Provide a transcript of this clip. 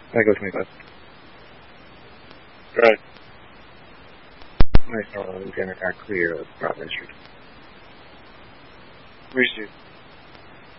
I go 25. Right. Nice, Lieutenant, are clear of Providence Street. Receive.